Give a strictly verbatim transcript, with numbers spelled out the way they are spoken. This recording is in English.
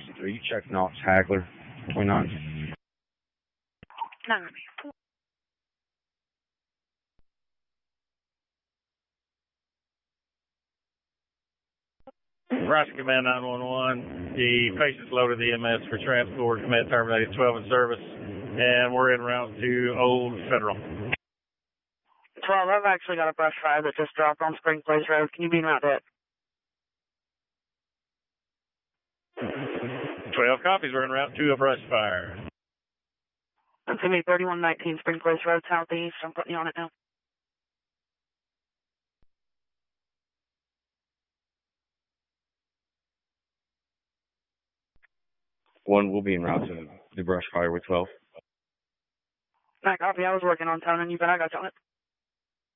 Are you checking off Hagler? twenty-nine. No. Nebraska Command nine one one. The patient's loaded the E M S for transport. Command terminated twelve in service. And we're en route to Old Federal. twelve, I've actually got a brush fire that just dropped on Spring Place Road. Can you be around it? twelve copies. We're en route to a brush fire. That's going to be thirty-one nineteen Spring Place Road, southeast. I'm putting you on it now. One will be en route to the brush fire with twelve. I copy. I was working on town and you, but I got you on it.